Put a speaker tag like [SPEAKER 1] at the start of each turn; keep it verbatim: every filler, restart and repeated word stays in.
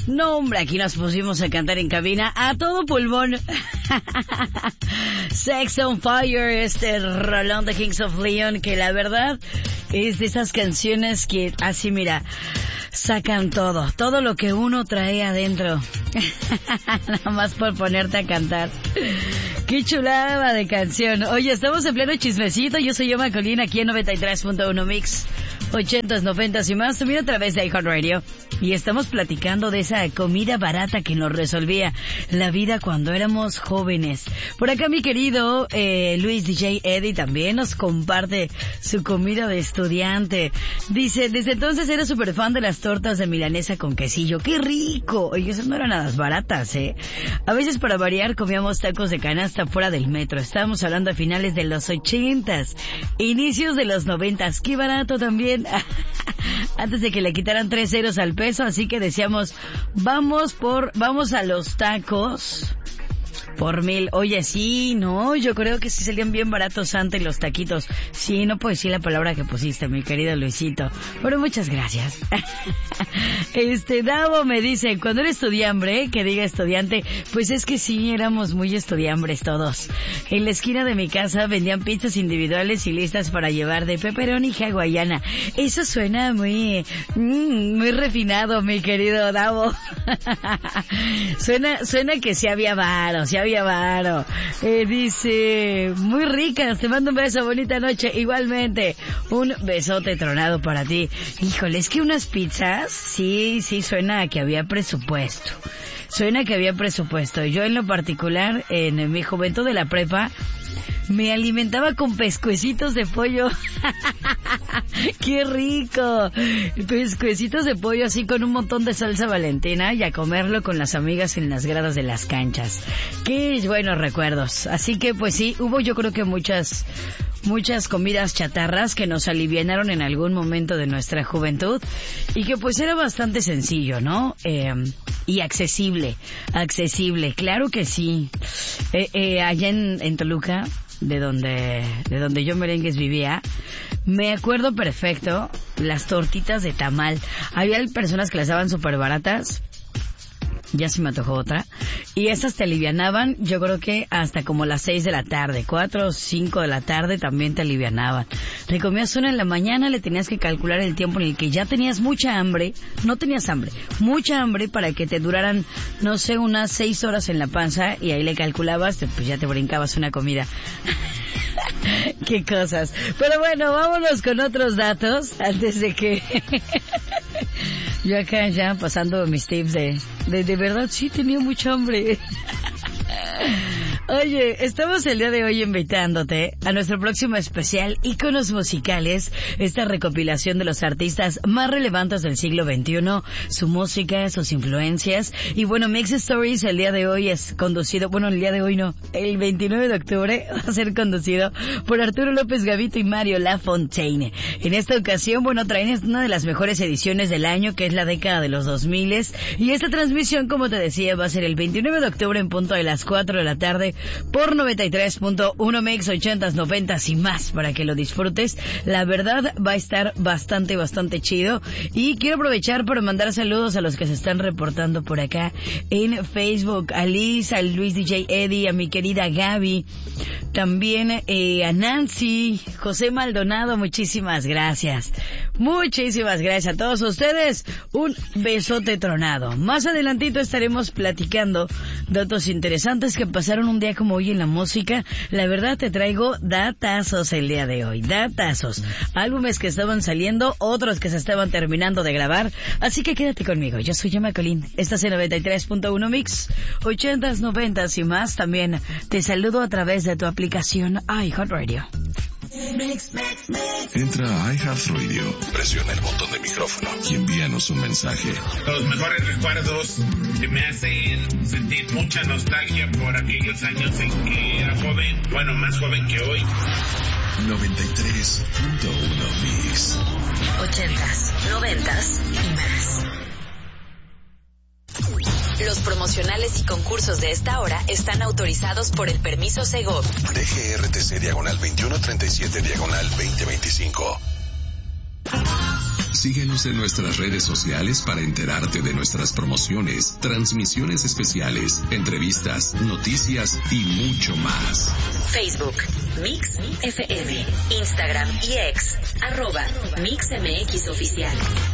[SPEAKER 1] No, hombre, aquí nos pusimos a cantar en cabina a todo pulmón. Sex on Fire, este rolón de Kings of Leon, que la verdad es de esas canciones que así, mira, sacan todo, todo lo que uno trae adentro. Nada más por ponerte a cantar. Qué chulada de canción. Oye, estamos en pleno chismecito. Yo soy Yoma Colina aquí en noventa y tres punto uno Mix. ochentas, noventas y más. También a través de iHeartRadio. Y estamos platicando de esa comida barata que nos resolvía la vida cuando éramos jóvenes. Por acá mi querido eh, Luis D J Eddie también nos comparte su comida de estudiante. Dice, desde entonces era súper fan de las tortas de milanesa con quesillo. ¡Qué rico! Oye, esas no eran nada baratas, ¿eh? A veces para variar comíamos tacos de canasta fuera del metro. Estábamos hablando a finales de los ochentas, inicios de los noventas. ¡Qué barato también! Antes de que le quitaran tres ceros al peso, así que decíamos, vamos por, vamos a los tacos por mil. Oye, sí, no, yo creo que sí salían bien baratos antes los taquitos. Sí, no puedo decir la palabra que pusiste, mi querido Luisito, pero muchas gracias. Este, Davo me dice, cuando era estudiambre, que diga estudiante, pues es que sí, éramos muy estudiambres todos. En la esquina de mi casa vendían pizzas individuales y listas para llevar de pepperoni y hawaiana. Eso suena muy, mmm, muy refinado, mi querido Davo. suena, suena que sí había varo, sí había varo. Eh, dice, muy ricas, te mando un beso, bonita noche. Igualmente, un besote tronado para ti. Híjole, es que unas pizzas, sí, sí suena a que había presupuesto. Suena que había presupuesto. Yo en lo particular, en mi juventud de la prepa, me alimentaba con pescuecitos de pollo. ¡Qué rico! Pescuecitos de pollo así con un montón de salsa valentina y a comerlo con las amigas en las gradas de las canchas. ¡Qué buenos recuerdos! Así que pues sí, hubo yo creo que muchas, muchas comidas chatarras que nos alivianaron en algún momento de nuestra juventud y que pues era bastante sencillo, ¿no? Eh, y accesible, accesible, claro que sí. Eh, eh, allá en, en Toluca, de donde de donde yo merengues vivía, me acuerdo perfecto las tortitas de tamal. Había personas que las daban súper baratas. Ya se me antojó otra. Y esas te alivianaban, yo creo que hasta como las seis de la tarde, cuatro o cinco de la tarde también te alivianaban. Te comías una en la mañana, le tenías que calcular el tiempo en el que ya tenías mucha hambre, no tenías hambre, mucha hambre para que te duraran, no sé, unas seis horas en la panza y ahí le calculabas, pues ya te brincabas una comida. Qué cosas. Pero bueno, vámonos con otros datos antes de que... Yo acá ya pasando mis tips de, de, de verdad sí tenía mucha hambre. Oye, estamos el día de hoy invitándote a nuestro próximo especial Íconos Musicales, esta recopilación de los artistas más relevantes del siglo veintiuno, su música, sus influencias. Y bueno, Mix Stories el día de hoy es conducido, bueno, el día de hoy no, el veintinueve de octubre va a ser conducido por Arturo López Gavito y Mario Lafontaine. En esta ocasión, bueno, traen una de las mejores ediciones del año, que es la década de los dos mil, y esta transmisión, como te decía, va a ser el veintinueve de octubre en punto de las cuatro de la tarde por noventa y tres punto uno Mix, ochentas, noventas y más, para que lo disfrutes. La verdad va a estar bastante, bastante chido. Y quiero aprovechar para mandar saludos a los que se están reportando por acá en Facebook. A Liz, a Luis D J Eddie, a mi querida Gaby, también eh, a Nancy, José Maldonado, muchísimas gracias. Muchísimas gracias a todos ustedes. Un besote tronado. Más adelantito estaremos platicando datos interesantes que pasaron un día como hoy en la música. La verdad te traigo datazos el día de hoy, datazos. Álbumes que estaban saliendo, otros que se estaban terminando de grabar. Así que quédate conmigo. Yo soy Yoma Colín. Estás en noventa y tres punto uno Mix, ochentas, noventas y más. También te saludo a través de tu aplicación iHeartRadio.
[SPEAKER 2] Entra a iHeartRadio, presiona el botón de micrófono y envíanos un mensaje.
[SPEAKER 3] Los mejores recuerdos que me hacen sentir mucha nostalgia por aquellos años en que era joven, bueno, más joven que hoy.
[SPEAKER 2] noventa y tres punto uno Mix.
[SPEAKER 4] Ochentas, noventas y más. Los promocionales y concursos de esta hora están autorizados por el permiso Segov.
[SPEAKER 2] D G R T C diagonal veintiuno treinta y siete diagonal veinte veinticinco. Síguenos en nuestras redes sociales para enterarte de nuestras promociones, transmisiones especiales, entrevistas, noticias y mucho más.
[SPEAKER 4] Facebook, Mix F M, Instagram y X, arroba Mix M X Oficial.